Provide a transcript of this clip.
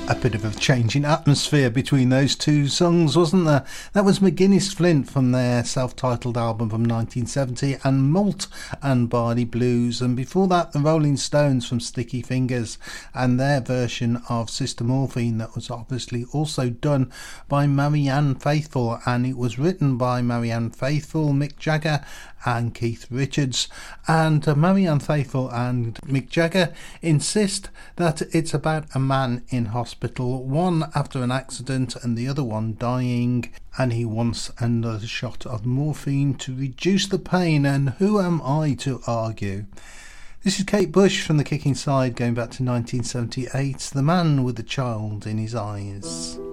A bit of a change in atmosphere between those two songs, wasn't there? That was McGuinness Flint from their self-titled album from 1970 and Malt and Barley Blues, and before that the Rolling Stones from Sticky Fingers and their version of Sister Morphine that was obviously also done by Marianne Faithfull, and it was written by Marianne Faithfull, Mick Jagger and Keith Richards. And Marianne Faithfull and Mick Jagger insist that it's about a man in hospital, one after an accident and the other one dying, and he wants another shot of morphine to reduce the pain, and who am I to argue? This is Kate Bush from The Kicking Side, going back to 1978, The Man with the Child in His Eyes.